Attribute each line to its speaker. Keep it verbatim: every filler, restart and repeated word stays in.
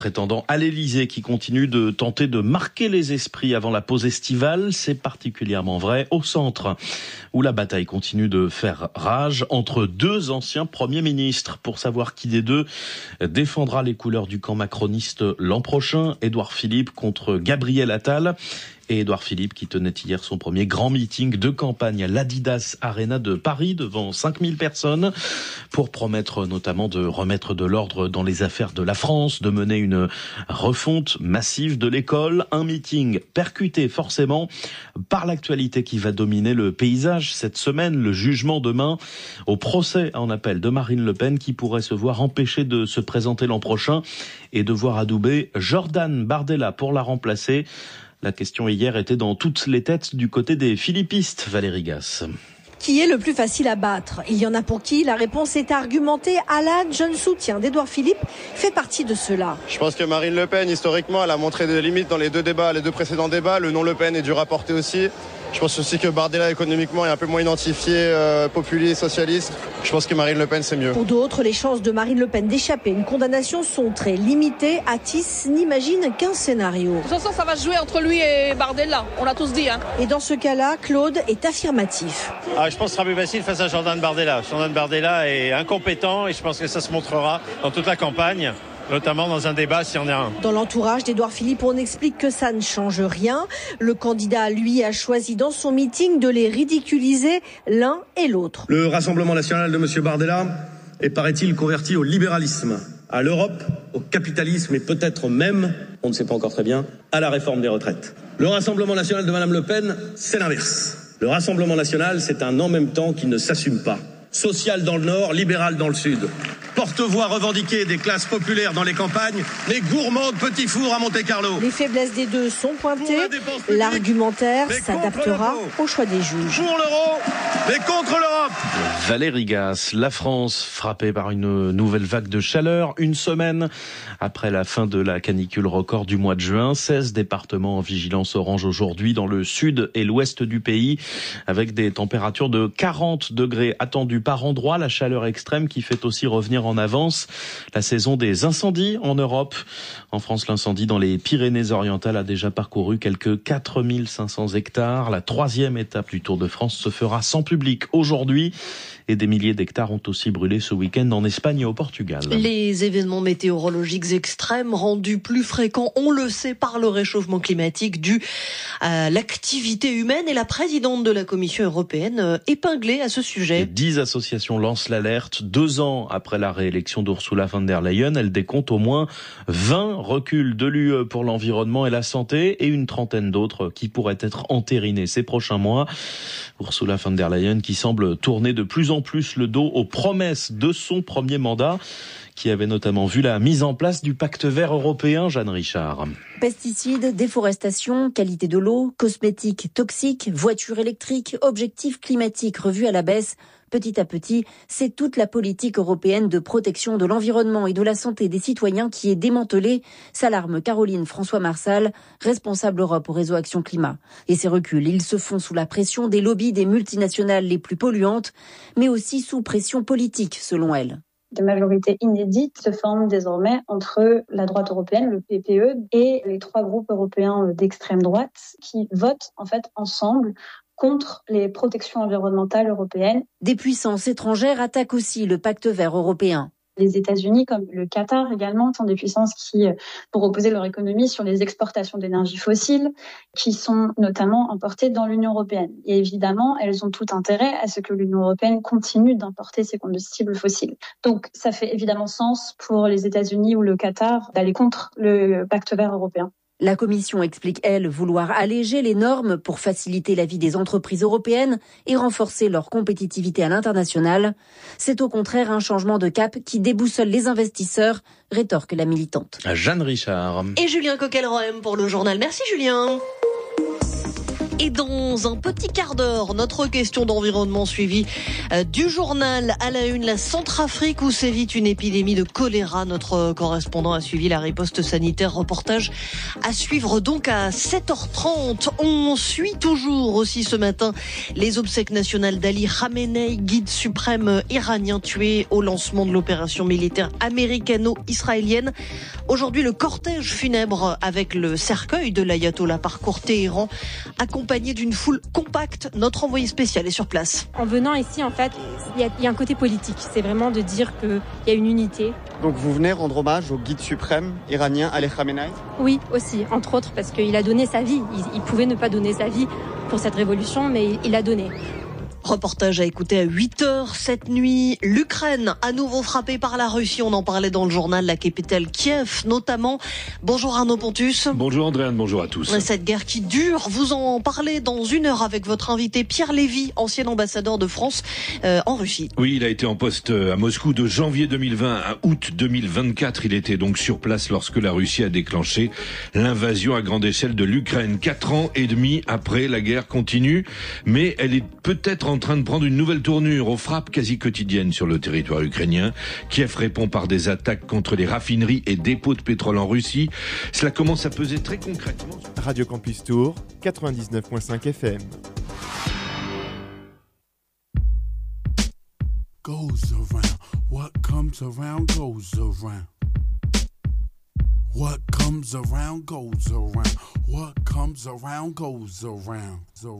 Speaker 1: Prétendant à l'Elysée qui continue de tenter de marquer les esprits avant la pause estivale, c'est particulièrement vrai au centre, où la bataille continue de faire rage entre deux anciens premiers ministres. Pour savoir qui des deux défendra les couleurs du camp macroniste l'an prochain, Édouard Philippe contre Gabriel Attal. Et Édouard Philippe qui tenait hier son premier grand meeting de campagne à l'Adidas Arena de Paris devant cinq mille personnes pour promettre notamment de remettre de l'ordre dans les affaires de la France, de mener une refonte massive de l'école. Un meeting percuté forcément par l'actualité qui va dominer le paysage cette semaine. Le jugement demain au procès en appel de Marine Le Pen qui pourrait se voir empêchée de se présenter l'an prochain et devoir adouber Jordan Bardella pour la remplacer. La question hier était dans toutes les têtes du côté des philippistes, Valérie Gasse.
Speaker 2: Qui est le plus facile à battre? Il y en a pour qui la réponse est argumentée. Alan, jeune soutien d'Édouard Philippe, fait partie de cela.
Speaker 3: Je pense que Marine Le Pen, historiquement, elle a montré des limites dans les deux débats, les deux précédents débats. Le nom Le Pen est dur à porter aussi. Je pense aussi que Bardella, économiquement, est un peu moins identifié, euh, populiste, socialiste. Je pense que Marine Le Pen, c'est mieux.
Speaker 2: Pour d'autres, les chances de Marine Le Pen d'échapper à une condamnation sont très limitées. Atis n'imagine qu'un scénario.
Speaker 4: De toute façon, ça va se jouer entre lui et Bardella. On l'a tous dit. Hein.
Speaker 2: Et dans ce cas-là, Claude est affirmatif.
Speaker 5: Ah, je pense que ce sera plus facile face à Jordan Bardella. Jordan Bardella est incompétent et je pense que ça se montrera dans toute la campagne. Notamment dans un débat s'il y en a un.
Speaker 2: Dans l'entourage d'Édouard Philippe, on explique que ça ne change rien. Le candidat, lui, a choisi dans son meeting de les ridiculiser l'un et l'autre.
Speaker 6: Le Rassemblement national de M. Bardella est, paraît-il, converti au libéralisme, à l'Europe, au capitalisme et peut-être même, on ne sait pas encore très bien, à la réforme des retraites. Le Rassemblement national de Mme Le Pen, c'est l'inverse. Le Rassemblement national, c'est un en même temps qui ne s'assume pas. Social dans le nord, libéral dans le sud. Porte-voix revendiquée des classes populaires dans les campagnes, mais gourmand de petits fours à Monte-Carlo.
Speaker 2: Les faiblesses des deux sont pointées. L'argumentaire s'adaptera au choix des juges.
Speaker 6: Pour l'euro, mais contre l'Europe.
Speaker 1: Valérie Gasse, la France frappée par une nouvelle vague de chaleur. Une semaine après la fin de la canicule record du mois de juin. seize départements en vigilance orange aujourd'hui dans le sud et l'ouest du pays, avec des températures de quarante degrés attendues par endroit. La chaleur extrême qui fait aussi revenir en avance la saison des incendies en Europe. En France, l'incendie dans les Pyrénées-Orientales a déjà parcouru quelques quatre mille cinq cents hectares. La troisième étape du Tour de France se fera sans public aujourd'hui. Et des milliers d'hectares ont aussi brûlé ce week-end en Espagne et au Portugal.
Speaker 7: Les événements météorologiques extrêmes rendus plus fréquents, on le sait, par le réchauffement climatique dû à l'activité humaine. Et la présidente de la Commission européenne épinglée à ce sujet.
Speaker 1: Dix associations lancent l'alerte. Deux ans après la réélection d'Ursula von der Leyen, elle décompte au moins vingt reculs de l'U E pour l'environnement et la santé et une trentaine d'autres qui pourraient être entérinés ces prochains mois. Ursula von der Leyen qui semble tourner de plus en plus le dos aux promesses de son premier mandat, qui avait notamment vu la mise en place du pacte vert européen. Jeanne Richard.
Speaker 8: Pesticides, déforestation, qualité de l'eau, cosmétiques toxiques, voitures électriques, objectifs climatiques revus à la baisse. Petit à petit, c'est toute la politique européenne de protection de l'environnement et de la santé des citoyens qui est démantelée, s'alarme Caroline François-Marsal, responsable Europe au réseau Action Climat. Et ces reculs, ils se font sous la pression des lobbies des multinationales les plus polluantes, mais aussi sous pression politique, selon elle.
Speaker 9: Des majorités inédites se forment désormais entre la droite européenne, le P P E, et les trois groupes européens d'extrême droite qui votent en fait ensemble contre les protections environnementales européennes.
Speaker 8: Des puissances étrangères attaquent aussi le pacte vert européen.
Speaker 9: Les États-Unis, comme le Qatar également, sont des puissances qui, pour reposer leur économie sur les exportations d'énergie fossile, qui sont notamment importées dans l'Union européenne. Et évidemment, elles ont tout intérêt à ce que l'Union européenne continue d'importer ces combustibles fossiles. Donc, ça fait évidemment sens pour les États-Unis ou le Qatar d'aller contre le pacte vert européen.
Speaker 8: La Commission explique, elle, vouloir alléger les normes pour faciliter la vie des entreprises européennes et renforcer leur compétitivité à l'international. C'est au contraire un changement de cap qui déboussole les investisseurs, rétorque la militante.
Speaker 1: Jeanne Richard.
Speaker 7: Et Julien Coquelroem pour le journal. Merci Julien. Et dans un petit quart d'heure, notre question d'environnement suivie euh, du journal à la une, la Centrafrique où sévit une épidémie de choléra. Notre correspondant a suivi la riposte sanitaire. Reportage à suivre donc à sept heures trente. On suit toujours aussi ce matin les obsèques nationales d'Ali Khamenei, guide suprême iranien tué au lancement de l'opération militaire américano-israélienne. Aujourd'hui, le cortège funèbre avec le cercueil de l'ayatollah parcourt Téhéran, accompagné d'une foule compacte. Notre envoyé spécial est sur place.
Speaker 10: En venant ici, en fait, il y, y a un côté politique. C'est vraiment de dire qu'il y a une unité.
Speaker 11: Donc vous venez rendre hommage au guide suprême iranien Ali Khamenei ?
Speaker 10: Oui, aussi, entre autres, parce qu'il a donné sa vie. Il, il pouvait ne pas donner sa vie pour cette révolution, mais il l'a donné.
Speaker 7: Reportage à écouter à huit heures cette nuit. L'Ukraine, à nouveau frappée par la Russie. On en parlait dans le journal, la capitale Kiev notamment. Bonjour Arnaud Pontus.
Speaker 12: Bonjour Andréane, bonjour à tous.
Speaker 7: Cette guerre qui dure, vous en parlez dans une heure avec votre invité Pierre Lévy, ancien ambassadeur de France euh, en Russie.
Speaker 12: Oui, il a été en poste à Moscou de janvier deux mille vingt à août deux mille vingt-quatre. Il était donc sur place lorsque la Russie a déclenché l'invasion à grande échelle de l'Ukraine. Quatre ans et demi après, la guerre continue, mais elle est peut-être en train de prendre une nouvelle tournure aux frappes quasi quotidiennes sur le territoire ukrainien. Kiev répond par des attaques contre les raffineries et dépôts de pétrole en Russie. Cela commence à peser très concrètement.
Speaker 13: Radio Campus Tour, quatre-vingt-dix-neuf virgule cinq F M.
Speaker 14: Goes around, what comes around goes around. What comes around goes around. What comes around goes around.